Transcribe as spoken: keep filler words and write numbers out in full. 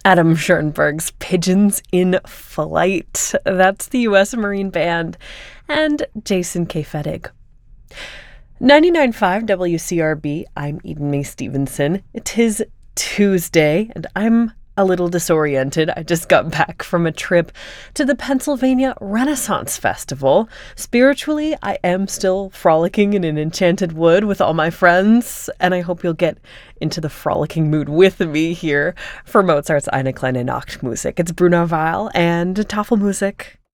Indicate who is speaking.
Speaker 1: Adam Schoenberg's Pigeons in Flight. That's the U S Marine Band and Jason K. Fettig. ninety-nine point five W C R B, I'm Eden Mae Stevenson. It is Tuesday, and I'm a little disoriented. I just got back from a trip to the Pennsylvania Renaissance Festival. Spiritually, I am still frolicking in an enchanted wood with all my friends, and I hope you'll get into the frolicking mood with me here for Mozart's Eine kleine Nachtmusik. It's Bruno Weil and Tafelmusik.